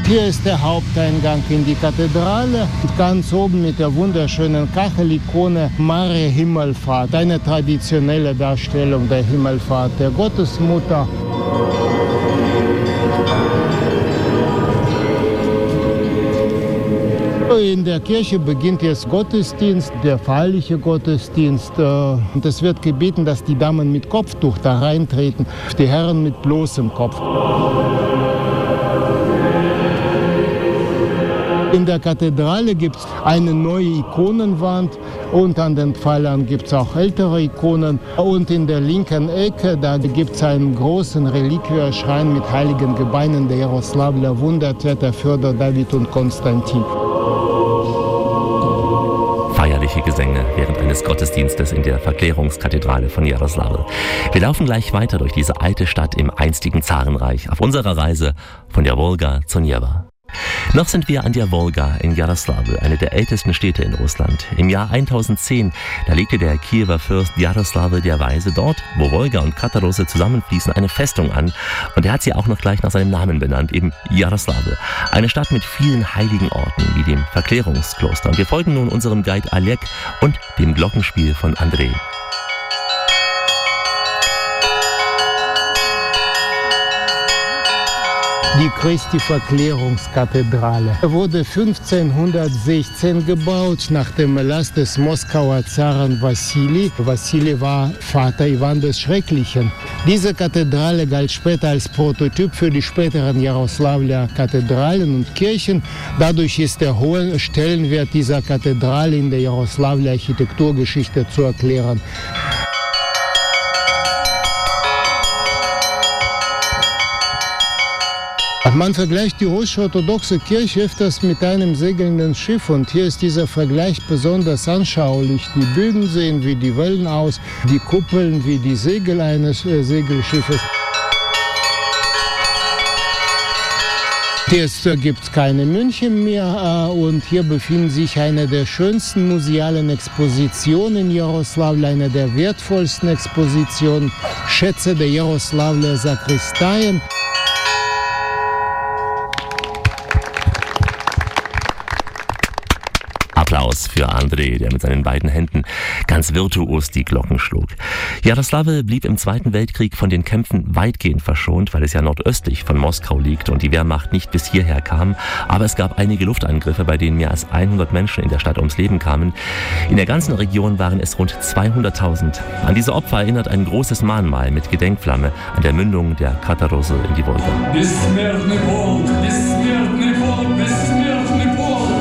Hier ist der Haupteingang in die Kathedrale. Ganz oben mit der wunderschönen Kachelikone Maria Himmelfahrt, eine traditionelle Darstellung der Himmelfahrt der Gottesmutter. In der Kirche beginnt jetzt Gottesdienst, der feierliche Gottesdienst. Und es wird gebeten, dass die Damen mit Kopftuch da reintreten, die Herren mit bloßem Kopf. In der Kathedrale gibt es eine neue Ikonenwand und an den Pfeilern gibt es auch ältere Ikonen. Und in der linken Ecke, da gibt es einen großen Reliquierschrein mit heiligen Gebeinen der Jaroslavler Wundertäter Fjodor, David und Konstantin. Feierliche Gesänge während eines Gottesdienstes in der Verklärungskathedrale von Jaroslawl. Wir laufen gleich weiter durch diese alte Stadt im einstigen Zarenreich auf unserer Reise von der Wolga zur Neva. Noch sind wir an der Wolga in Jaroslawl, eine der ältesten Städte in Russland. Im Jahr 1010, da legte der Kiewer Fürst Jaroslawl der Weise dort, wo Wolga und Katarose zusammenfließen, eine Festung an. Und er hat sie auch noch gleich nach seinem Namen benannt, eben Jaroslawl. Eine Stadt mit vielen heiligen Orten, wie dem Verklärungskloster. Und wir folgen nun unserem Guide Oleg und dem Glockenspiel von Andrei. Die Christi Verklärungskathedrale wurde 1516 gebaut nach dem Erlass des Moskauer Zaren Wassili. Wassili war Vater Iwan des Schrecklichen. Diese Kathedrale galt später als Prototyp für die späteren Jaroslawler Kathedralen und Kirchen. Dadurch ist der hohe Stellenwert dieser Kathedrale in der Jaroslawler Architekturgeschichte zu erklären. Man vergleicht die russisch-orthodoxe Kirche öfters mit einem segelnden Schiff und hier ist dieser Vergleich besonders anschaulich. Die Bögen sehen wie die Wellen aus, die Kuppeln wie die Segel eines Segelschiffes. Jetzt gibt es keine München mehr und hier befindet sich eine der schönsten musealen Expositionen in Jaroslawl, eine der wertvollsten Expositionen, Schätze der Jaroslawler Sakristeien. Applaus für Andrei, der mit seinen beiden Händen ganz virtuos die Glocken schlug. Jaroslawl blieb im Zweiten Weltkrieg von den Kämpfen weitgehend verschont, weil es ja nordöstlich von Moskau liegt und die Wehrmacht nicht bis hierher kam. Aber es gab einige Luftangriffe, bei denen mehr als 100 Menschen in der Stadt ums Leben kamen. In der ganzen Region waren es rund 200.000. An diese Opfer erinnert ein großes Mahnmal mit Gedenkflamme an der Mündung der Katarose in die Wolga.